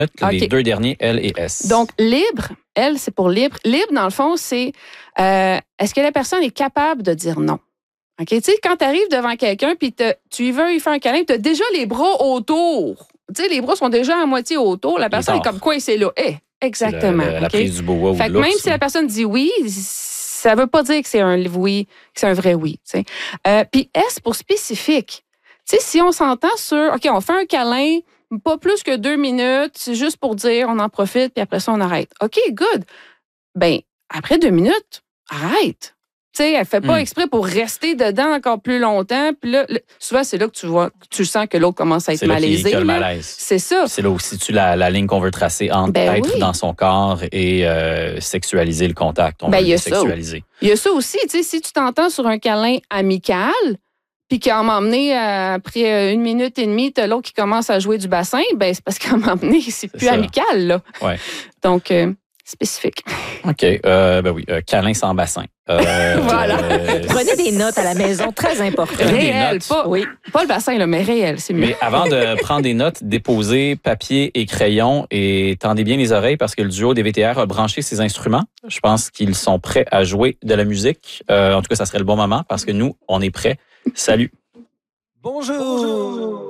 Les deux derniers, L et S. Donc, libre, L, c'est pour libre. Libre, dans le fond, c'est est-ce que la personne est capable de dire non? OK? Tu sais, quand tu arrives devant quelqu'un puis tu y veux lui faire un câlin, tu as déjà les bras autour. Tu sais, les bras sont déjà à moitié autour. La personne est comme coincée là. Exactement. La prise du boa ou de l'ours. Même si la personne dit oui, ça ne veut pas dire que c'est un oui, que c'est un vrai oui. Puis S pour spécifique. Tu sais, si on s'entend sur, OK, on fait un câlin, pas plus que 2 minutes, c'est juste pour dire, on en profite, puis après ça, on arrête. OK, good. Bien, après 2 minutes, arrête. Tu sais, elle ne fait pas exprès pour rester dedans encore plus longtemps. Puis là, souvent, c'est là que tu sens que l'autre commence à être malaisé. C'est là qu'il y a le malaise. C'est ça. C'est là où se situe la ligne qu'on veut tracer entre être dans son corps et sexualiser le contact. On veut le sexualiser. Il y a ça aussi. Tu sais, si tu t'entends sur un câlin amical, puis qu'à m'emmener, après 1 minute et demie, tu as l'autre qui commence à jouer du bassin, ben c'est parce qu'à m'emmener, c'est plus amical. Là. Ouais. Donc, spécifique. OK. Oui, câlin sans bassin. Voilà. Prenez des notes à la maison, très important. Réel, pas le bassin, là, mais réel, c'est mieux. Mais avant de prendre des notes, déposez papier et crayon et tendez bien les oreilles parce que le duo des VTR a branché ses instruments. Je pense qu'ils sont prêts à jouer de la musique. En tout cas, ça serait le bon moment parce que nous, on est prêts. Salut. Bonjour.